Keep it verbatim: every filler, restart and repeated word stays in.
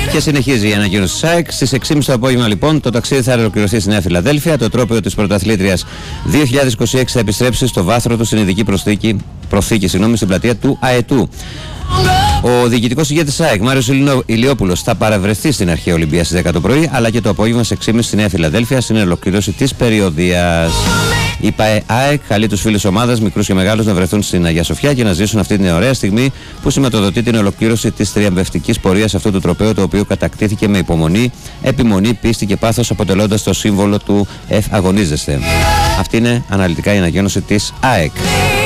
Και συνεχίζει η ανακοίνωση της ΑΕΚ. Στις έξι και μισή το απόγευμα, λοιπόν, το ταξίδι θα ολοκληρωθεί στη Νέα Φιλαδέλφια. Το τρόπαιο της πρωταθλήτριας δύο χιλιάδες είκοσι έξι θα επιστρέψει στο βάθρο του στην ειδική προσθήκη, προθήκη συγγνώμη, στην πλατεία του ΑΕΤΟΥ. Ο διοικητικός ηγέτης της ΑΕΚ, Μάριος Ηλιόπουλος, θα παραβρεθεί στην αρχαία Ολυμπία στις δέκα το πρωί, αλλά και το απόγευμα στις έξι και μισή στη Νέα Φιλαδέλφια στην ολοκλήρωση της περιοδίας. Η ΑΕΚ καλεί τους φίλους ομάδας, μικρούς και μεγάλους, να βρεθούν στην Αγία Σοφιά και να ζήσουν αυτή την ωραία στιγμή που σηματοδοτεί την ολοκλήρωση της θριαμβευτικής πορείας αυτού του τροπαίου, το οποίο κατακτήθηκε με υπομονή, επιμονή, πίστη και πάθος, αποτελώντας το σύμβολο του Εφ αγωνίζεστε. Αυτή είναι αναλυτικά η ανακοίνωση της ΑΕΚ.